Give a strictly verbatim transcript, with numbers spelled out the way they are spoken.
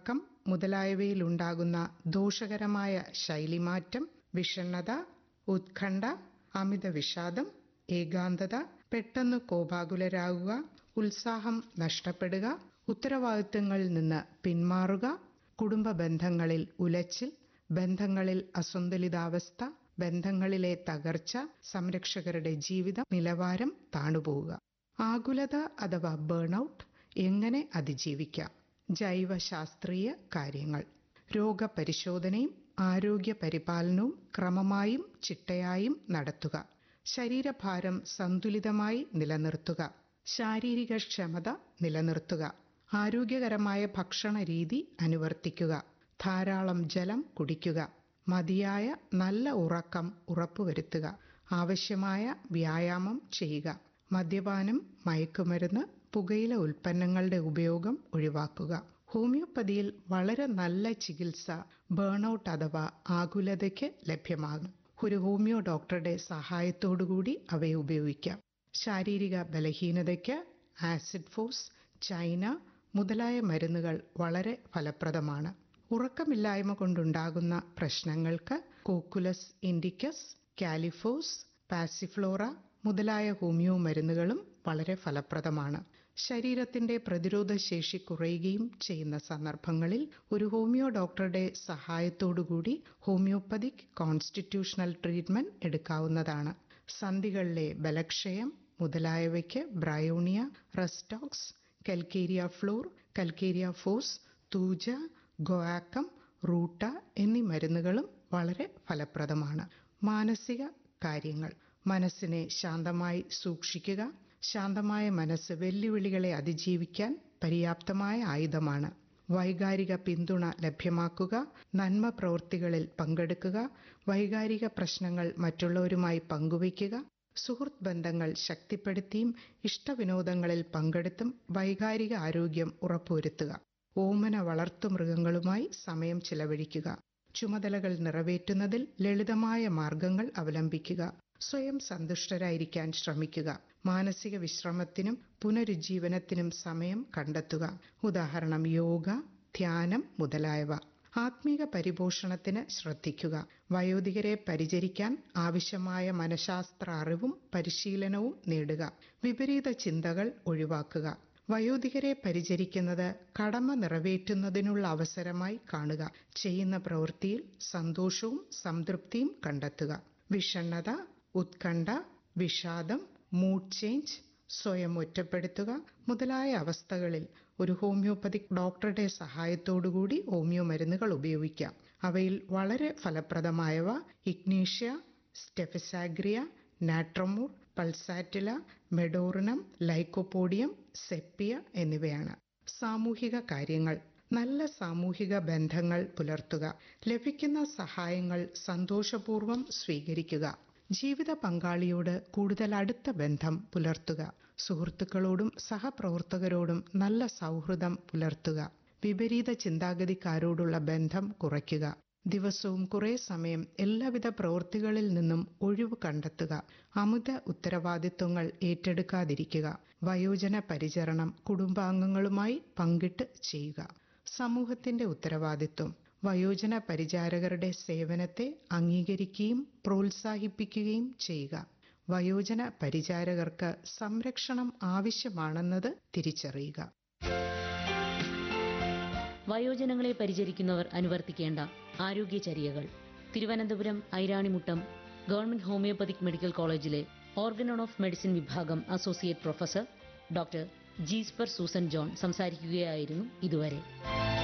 ക്കം മുതലായവയിലുണ്ടാകുന്ന ദോഷകരമായ ശൈലിമാറ്റം, വിഷണ്ണത, ഉത്കണ്ഠ, അമിത വിഷാദം, ഏകാന്തത, പെട്ടെന്ന് കോപാകുലരാകുക, ഉത്സാഹം നഷ്ടപ്പെടുക, ഉത്തരവാദിത്തങ്ങളിൽ നിന്ന് പിന്മാറുക, കുടുംബ ബന്ധങ്ങളിൽ ഉലച്ചിൽ, ബന്ധങ്ങളിൽ അസന്തുലിതാവസ്ഥ, ബന്ധങ്ങളിലെ തകർച്ച, സംരക്ഷകരുടെ ജീവിത നിലവാരം താണുപോവുക. ആകുലത അഥവാ ബേൺഔട്ട് എങ്ങനെ അതിജീവിക്കാം? ജൈവശാസ്ത്രീയ കാര്യങ്ങൾ. രോഗപരിശോധനയും ആരോഗ്യ പരിപാലനവും ക്രമമായും ചിട്ടയായും നടത്തുക. ശരീരഭാരം സന്തുലിതമായി നിലനിർത്തുക. ശാരീരിക ക്ഷമത നിലനിർത്തുക. ആരോഗ്യകരമായ ഭക്ഷണ രീതി അനുവർത്തിക്കുക. ധാരാളം ജലം കുടിക്കുക. മതിയായ നല്ല ഉറക്കം ഉറപ്പുവരുത്തുക. ആവശ്യമായ വ്യായാമം ചെയ്യുക. മദ്യപാനം, മയക്കുമരുന്ന്, പുകയില ഉൽപ്പന്നങ്ങളുടെ ഉപയോഗം ഒഴിവാക്കുക. ഹോമിയോപ്പതിയിൽ വളരെ നല്ല ചികിത്സ ബേൺഔട്ട് അഥവാ ആകുലതയ്ക്ക് ലഭ്യമാകും. ഒരു ഹോമിയോ ഡോക്ടറുടെ സഹായത്തോടുകൂടി അവയെ ഉപയോഗിക്കാം. ശാരീരിക ബലഹീനതയ്ക്ക് ആസിഡ് ഫോസ്, ചൈന മുതലായ മരുന്നുകൾ വളരെ ഫലപ്രദമാണ്. ഉറക്കമില്ലായ്മ കൊണ്ടുണ്ടാകുന്ന പ്രശ്നങ്ങൾക്ക് കോക്കുലസ് ഇൻഡിക്കസ്, കാലിഫോസ്, പാസിഫ്ലോറ മുതലായ ഹോമിയോ മരുന്നുകളും വളരെ ഫലപ്രദമാണ്. ശരീരത്തിന്റെ പ്രതിരോധ ശേഷി കുറയുകയും ചെയ്യുന്ന സന്ദർഭങ്ങളിൽ ഒരു ഹോമിയോ ഡോക്ടറുടെ സഹായത്തോടുകൂടി ഹോമിയോപ്പതിക് കോൺസ്റ്റിറ്റ്യൂഷണൽ ട്രീറ്റ്മെന്റ് എടുക്കാവുന്നതാണ്. സന്ധികളിലെ ബലക്ഷയം മുതലായവയ്ക്ക് ബ്രയോണിയ, റെസ്റ്റോക്സ്, കൽക്കേരിയ ഫ്ലോർ, കൽക്കേരിയ ഫോസ്, തൂജ, ഗോയാക്കം, റൂട്ട എന്നീ മരുന്നുകളും വളരെ ഫലപ്രദമാണ്. മാനസിക കാര്യങ്ങൾ. മനസ്സിനെ ശാന്തമായി സൂക്ഷിക്കുക. ശാന്തമായ മനസ്സ് വെല്ലുവിളികളെ അതിജീവിക്കാൻ പര്യാപ്തമായ ആയുധമാണ്. വൈകാരിക പിന്തുണ ലഭ്യമാക്കുക. നന്മ പ്രവൃത്തികളിൽ പങ്കെടുക്കുക. വൈകാരിക പ്രശ്നങ്ങൾ മറ്റുള്ളവരുമായി പങ്കുവയ്ക്കുക. സുഹൃത്ത് ബന്ധങ്ങൾ ശക്തിപ്പെടുത്തിയും ഇഷ്ടവിനോദങ്ങളിൽ പങ്കെടുത്തും വൈകാരിക ആരോഗ്യം ഉറപ്പുവരുത്തുക. ഓമന വളർത്തുമൃഗങ്ങളുമായി സമയം ചിലവഴിക്കുക. ചുമതലകൾ നിറവേറ്റുന്നതിൽ ലളിതമായ മാർഗങ്ങൾ അവലംബിക്കുക. സ്വയം സന്തുഷ്ടരായിരിക്കാൻ ശ്രമിക്കുക. മാനസിക വിശ്രമത്തിനും പുനരുജ്ജീവനത്തിനും സമയം കണ്ടെത്തുക. ഉദാഹരണം യോഗ, ധ്യാനം മുതലായവ. ആത്മീക പരിപോഷണത്തിന് ശ്രദ്ധിക്കുക. വയോധികരെ പരിചരിക്കാൻ ആവശ്യമായ മനഃശാസ്ത്ര അറിവും പരിശീലനവും നേടുക. വിപരീത ചിന്തകൾ ഒഴിവാക്കുക. വയോധികരെ പരിചരിക്കുന്നത് കടമ നിറവേറ്റുന്നതിനുള്ള അവസരമായി കാണുക. ചെയ്യുന്ന പ്രവൃത്തിയിൽ സന്തോഷവും സംതൃപ്തിയും കണ്ടെത്തുക. വിഷണ്ണത, ഉത്കണ്ഠ, വിഷാദം, മൂഡ് ചേഞ്ച്, സ്വയം ഒറ്റപ്പെടുത്തുക മുതലായ അവസ്ഥകളിൽ ഒരു ഹോമിയോപ്പതിക് ഡോക്ടറുടെ സഹായത്തോടുകൂടി ഹോമിയോ മരുന്നുകൾ ഉപയോഗിക്കാം. അവയിൽ വളരെ ഫലപ്രദമായവ ഇഗ്നീഷ്യ, സ്റ്റെഫിസാഗ്രിയ, നാട്രമൂർ, പൾസാറ്റില, മെഡോറിനം, ലൈക്കോപോഡിയം, സെപ്പിയ എന്നിവയാണ്. സാമൂഹിക കാര്യങ്ങൾ. നല്ല സാമൂഹിക ബന്ധങ്ങൾ പുലർത്തുക. ലഭിക്കുന്ന സഹായങ്ങൾ സന്തോഷപൂർവ്വം സ്വീകരിക്കുക. ജീവിത പങ്കാളിയോട് കൂടുതൽ അടുത്ത ബന്ധം പുലർത്തുക. സുഹൃത്തുക്കളോടും സഹപ്രവർത്തകരോടും നല്ല സൗഹൃദം പുലർത്തുക. വിപരീത ചിന്താഗതിക്കാരോടുള്ള ബന്ധം കുറയ്ക്കുക. ദിവസവും കുറേ സമയം എല്ലാവിധ പ്രവൃത്തികളിൽ നിന്നും ഒഴിവ് കണ്ടെത്തുക. അമിത ഉത്തരവാദിത്വങ്ങൾ ഏറ്റെടുക്കാതിരിക്കുക. വയോജന പരിചരണം കുടുംബാംഗങ്ങളുമായി പങ്കിട്ട് ചെയ്യുക. സമൂഹത്തിന്റെ ഉത്തരവാദിത്വം. വയോജന പരിചാരകരുടെ സേവനത്തെ അംഗീകരിക്കുകയും പ്രോത്സാഹിപ്പിക്കുകയും ചെയ്യുക. വയോജന പരിചാരകർക്ക് സംരക്ഷണം ആവശ്യമാണെന്നത് തിരിച്ചറിയുക. വയോജനങ്ങളെ പരിചരിക്കുന്നവർ അനുവർത്തിക്കേണ്ട ആരോഗ്യചര്യകൾ. Thiruvananthapuram Iranimuttam government homoeopathic medical കോളേജിലെ ഓർഗനോൺ ഓഫ് മെഡിസിൻ വിഭാഗം associate professor doctor ജീസ്പർ Susan John സംസാരിക്കുകയായിരുന്നു ഇതുവരെ.